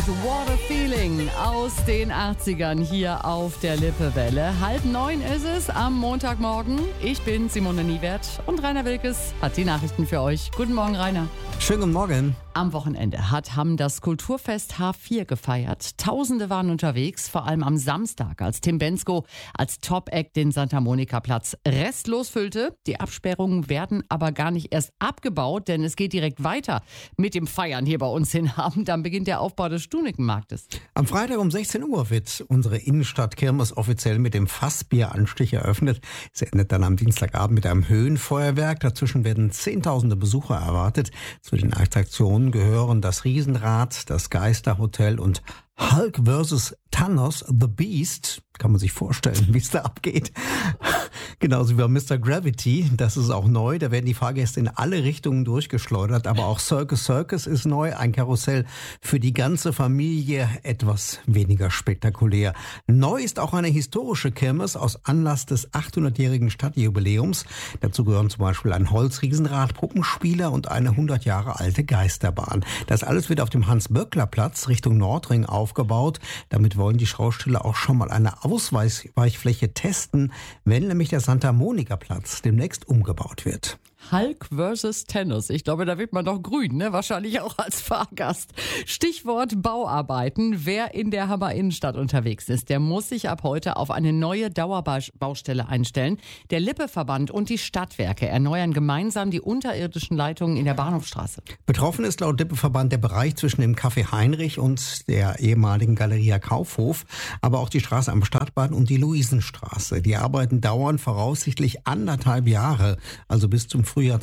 mit What a Feeling aus den 80ern hier auf der Lippewelle. 8:30 ist es am Montagmorgen. Ich bin Simone Niewert und Rainer Wilkes hat die Nachrichten für euch. Guten Morgen, Rainer. Schönen guten Morgen. Am Wochenende hat Hamm das Kulturfest H4 gefeiert. Tausende waren unterwegs, vor allem am Samstag, als Tim Bendzko als Top-Act den Santa-Monica-Platz restlos füllte. Die Absperrungen werden aber gar nicht erst abgebaut, denn es geht direkt weiter mit dem Feiern hier bei uns in Hamm. Dann beginnt der Aufbau des Stunikenmarktes. Am Freitag um 16 Uhr wird unsere Innenstadtkirmes offiziell mit dem Fassbieranstich eröffnet. Es endet dann am Dienstagabend mit einem Höhenfeuerwerk. Dazwischen werden Zehntausende Besucher erwartet. Zu den Attraktionen gehören das Riesenrad, das Geisterhotel und Hulk vs. Thanos, The Beast. Kann man sich vorstellen, wie es da abgeht. Genauso wie bei Mr. Gravity, das ist auch neu. Da werden die Fahrgäste in alle Richtungen durchgeschleudert. Aber auch Circus Circus ist neu. Ein Karussell für die ganze Familie, etwas weniger spektakulär. Neu ist auch eine historische Kirmes aus Anlass des 800-jährigen Stadtjubiläums. Dazu gehören zum Beispiel ein Holzriesenrad, Puppenspieler und eine 100 Jahre alte Geisterbahn. Das alles wird auf dem Hans-Böckler-Platz Richtung Nordring aufgebaut. Damit wollen die Schausteller auch schon mal eine Ausweichfläche testen, wenn nämlich der Santa-Monica-Platz demnächst umgebaut wird. Hulk vs. Thanos. Ich glaube, da wird man doch grün, ne? Wahrscheinlich auch als Fahrgast. Stichwort Bauarbeiten. Wer in der Hammer Innenstadt unterwegs ist, der muss sich ab heute auf eine neue Dauerbaustelle einstellen. Der Lippe-Verband und die Stadtwerke erneuern gemeinsam die unterirdischen Leitungen in der Bahnhofstraße. Betroffen ist laut Lippe-Verband der Bereich zwischen dem Café Heinrich und der ehemaligen Galeria Kaufhof, aber auch die Straße am Stadtbahn und die Luisenstraße. Die Arbeiten dauern voraussichtlich 1,5 Jahre, also bis zum Frühjahr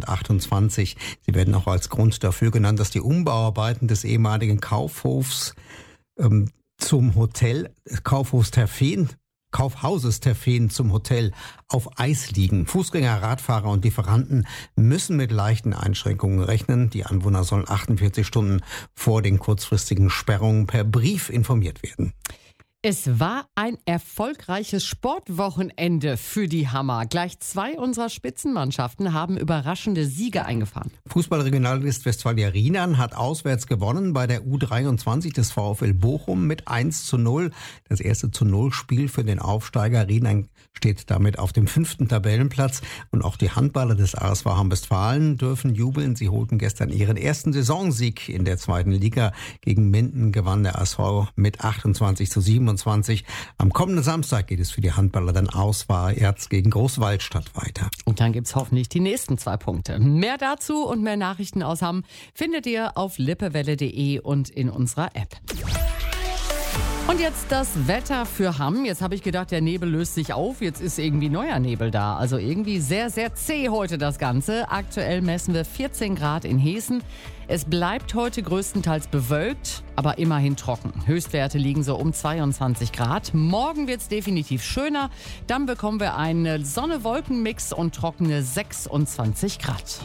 2028. Sie werden auch als Grund dafür genannt, dass die Umbauarbeiten des ehemaligen Kaufhofs zum Hotel, Kaufhauses Terfen zum Hotel auf Eis liegen. Fußgänger, Radfahrer und Lieferanten müssen mit leichten Einschränkungen rechnen. Die Anwohner sollen 48 Stunden vor den kurzfristigen Sperrungen per Brief informiert werden. Es war ein erfolgreiches Sportwochenende für die Hammer. Gleich 2 unserer Spitzenmannschaften haben überraschende Siege eingefahren. Fußballregionalist Westfalia Rienan hat auswärts gewonnen bei der U23 des VfL Bochum mit 1:0. Das erste +0-Spiel für den Aufsteiger. Rienan steht damit auf dem 5. Tabellenplatz. Und auch die Handballer des ASV Hamm-Westfalen dürfen jubeln. Sie holten gestern ihren ersten Saisonsieg in der 2. Liga. Gegen Minden gewann der ASV mit 28:27. Am kommenden Samstag geht es für die Handballer dann auswärts gegen Großwaldstadt weiter. Und dann gibt's hoffentlich die nächsten 2 Punkte. Mehr dazu und mehr Nachrichten aus Hamm findet ihr auf lippewelle.de und in unserer App. Und jetzt das Wetter für Hamm. Jetzt habe ich gedacht, der Nebel löst sich auf. Jetzt ist irgendwie neuer Nebel da. Also irgendwie sehr, sehr zäh heute das Ganze. Aktuell messen wir 14 Grad in Heßen. Es bleibt heute größtenteils bewölkt, aber immerhin trocken. Höchstwerte liegen so um 22 Grad. Morgen wird es definitiv schöner. Dann bekommen wir einen Sonne-Wolken-Mix und trockene 26 Grad.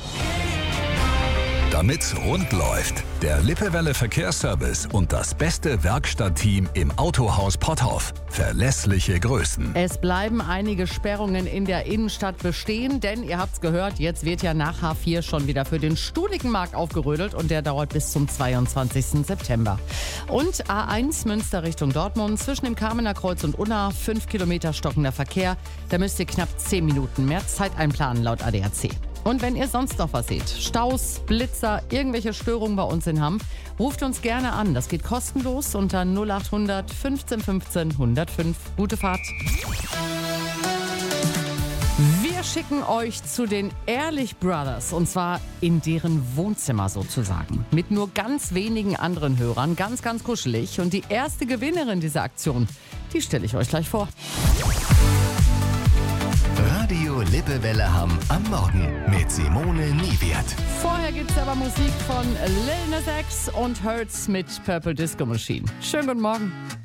Damit's rund läuft, der Lippewelle Verkehrsservice und das beste Werkstattteam im Autohaus Potthoff. Verlässliche Größen. Es bleiben einige Sperrungen in der Innenstadt bestehen, denn ihr habt's gehört, jetzt wird ja nach H4 schon wieder für den Stunikenmarkt aufgerödelt und der dauert bis zum 22. September. Und A1 Münster Richtung Dortmund zwischen dem Kamener Kreuz und Unna 5 Kilometer stockender Verkehr. Da müsst ihr knapp 10 Minuten mehr Zeit einplanen laut ADAC. Und wenn ihr sonst noch was seht, Staus, Blitzer, irgendwelche Störungen bei uns in Hamm, ruft uns gerne an. Das geht kostenlos unter 0800 15 15 105. Gute Fahrt. Wir schicken euch zu den Ehrlich Brothers und zwar in deren Wohnzimmer sozusagen. Mit nur ganz wenigen anderen Hörern, ganz, ganz kuschelig. Und die erste Gewinnerin dieser Aktion, die stelle ich euch gleich vor. Radio Lippewelle Hamm am Morgen mit Simone Niewert. Vorher gibt's aber Musik von Lil Nas X und Hurts mit Purple Disco Machine. Schönen guten Morgen.